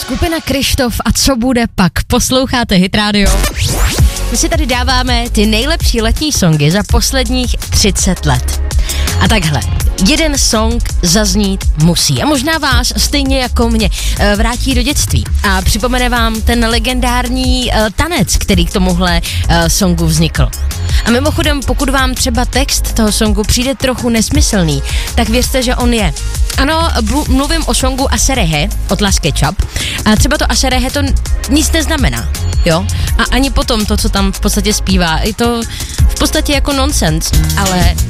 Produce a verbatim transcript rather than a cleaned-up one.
Skupina Krištof a co bude pak? Posloucháte Hit Radio. My si tady dáváme ty nejlepší letní songy za posledních třicet let. A takhle, jeden song zaznít musí. A možná vás, stejně jako mě, vrátí do dětství. A připomene vám ten legendární uh, tanec, který k tomuhle uh, songu vznikl. A mimochodem, pokud vám třeba text toho songu přijde trochu nesmyslný, tak věřte, že on je. Ano, bl- mluvím o songu Aserehe od Las Ketchup. A třeba to Aserehe to nic neznamená, jo? A ani potom to, co tam v podstatě zpívá, je to v podstatě jako nonsens, ale